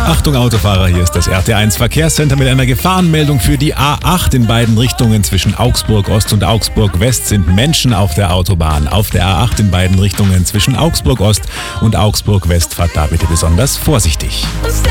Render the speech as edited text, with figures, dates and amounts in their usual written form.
Achtung Autofahrer, hier ist das RT1 Verkehrscenter mit einer Gefahrenmeldung für die A8 in beiden Richtungen. Zwischen Augsburg Ost und Augsburg West sind Menschen auf der Autobahn. Auf der A8 in beiden Richtungen zwischen Augsburg Ost und Augsburg West fahrt da bitte besonders vorsichtig. Stay